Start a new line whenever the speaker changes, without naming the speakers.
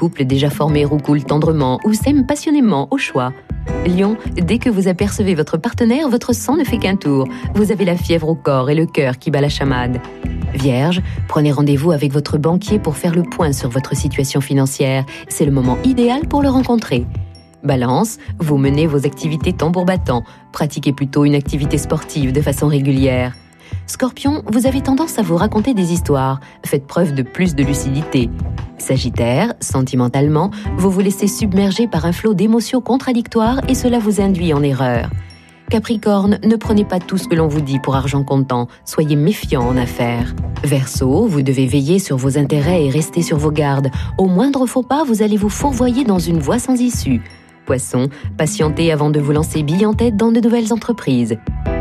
couple déjà formé roucoule tendrement ou s'aime passionnément au choix. Lion, dès que vous apercevez votre partenaire, votre sang ne fait qu'un tour. Vous avez la fièvre au corps et le cœur qui bat la chamade. Vierge, prenez rendez-vous avec votre banquier pour faire le point sur votre situation financière. C'est le moment idéal pour le rencontrer. Balance, vous menez vos activités tambour battant. Pratiquez plutôt une activité sportive de façon régulière. Scorpion, vous avez tendance à vous raconter des histoires. Faites preuve de plus de lucidité. Sagittaire, sentimentalement, vous vous laissez submerger par un flot d'émotions contradictoires et cela vous induit en erreur. Capricorne, ne prenez pas tout ce que l'on vous dit pour argent comptant. Soyez méfiant en affaires. Verseau, vous devez veiller sur vos intérêts et rester sur vos gardes. Au moindre faux pas, vous allez vous fourvoyer dans une voie sans issue. Poisson, patientez avant de vous lancer bille en tête dans de nouvelles entreprises.